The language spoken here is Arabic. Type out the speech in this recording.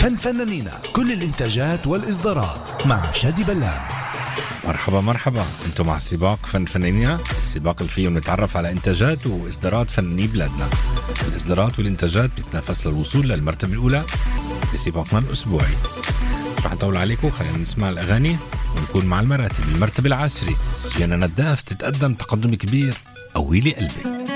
فنانينا، كل الإنتاجات والإصدارات مع شادي بلان. مرحبا، انتم مع سباق فنانينا، السباق اللي فيه نتعرف على انتاجات واصدارات فناني بلادنا. الاصدارات والانتاجات بتتنافس للوصول للمرتبة الأولى بسباقنا الأسبوعي. رح نطول عليكم، خلينا نسمع الأغاني ونكون مع المراتب. المرتبة 10 جيانا نداف تتقدم تقدم كبير، قوي لي قلبي.